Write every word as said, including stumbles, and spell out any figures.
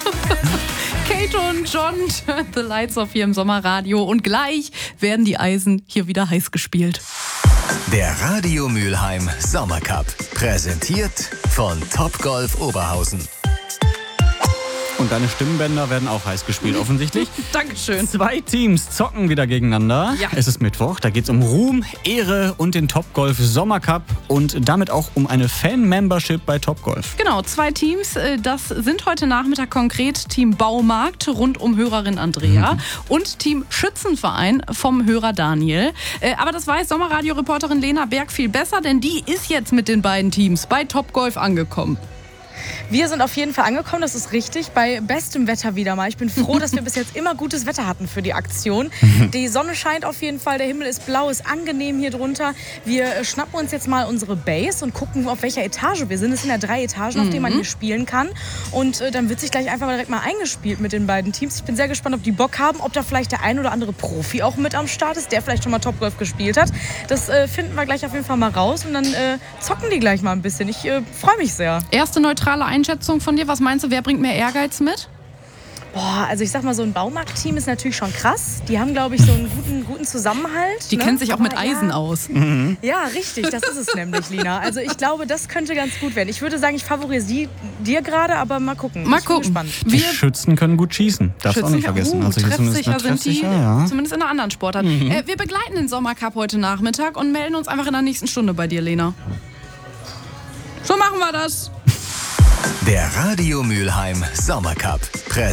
Kate und John, The Lights Off hier im Sommerradio. Und gleich werden die Eisen hier wieder heiß gespielt. Der Radio Mülheim Sommercup. Präsentiert von Topgolf Oberhausen. Und deine Stimmbänder werden auch heiß gespielt, offensichtlich. Dankeschön. Zwei Teams zocken wieder gegeneinander. Ja. Es ist Mittwoch, da geht es um Ruhm, Ehre und den Topgolf Sommercup und damit auch um eine Fan-Membership bei Topgolf. Genau, zwei Teams. Das sind heute Nachmittag konkret Team Baumarkt rund um Hörerin Andrea mhm. und Team Schützenverein vom Hörer Daniel. Aber das weiß Sommerradio-Reporterin Lena Berg viel besser, denn die ist jetzt mit den beiden Teams bei Topgolf angekommen. Wir sind auf jeden Fall angekommen, das ist richtig, bei bestem Wetter wieder mal. Ich bin froh, dass wir bis jetzt immer gutes Wetter hatten für die Aktion. Die Sonne scheint auf jeden Fall, der Himmel ist blau, ist angenehm hier drunter. Wir schnappen uns jetzt mal unsere Base und gucken, auf welcher Etage wir sind. Es sind ja drei Etagen, auf denen man hier spielen kann. Und äh, dann wird sich gleich einfach mal direkt mal eingespielt mit den beiden Teams. Ich bin sehr gespannt, ob die Bock haben, ob da vielleicht der ein oder andere Profi auch mit am Start ist, der vielleicht schon mal Topgolf gespielt hat. Das äh, finden wir gleich auf jeden Fall mal raus und dann äh, zocken die gleich mal ein bisschen. Ich äh, freue mich sehr. Erste neutrale Einschätzung von dir. Was meinst du, wer bringt mehr Ehrgeiz mit? Boah, also ich sag mal, so ein Baumarktteam ist natürlich schon krass. Die haben, glaube ich, so einen guten, guten Zusammenhalt. Die ne? kennen sich auch Aber mit Eisen ja, aus. Mhm. Ja, richtig, das ist es nämlich, Lina. Also ich glaube, das könnte ganz gut werden. Ich würde sagen, ich favorisiere dir gerade, aber mal gucken. Mal ich bin gucken. gespannt. Die Wir Schützen können gut schießen, darfst du auch nicht vergessen. Uh, Also hier zumindest treffsicher eine sind die, treffsicher, ja. zumindest in einer anderen Sportart. Mhm. Äh, wir begleiten den Sommercup heute Nachmittag und melden uns einfach in der nächsten Stunde bei dir, Lena. So machen wir das. Der Radio Mülheim Sommercup.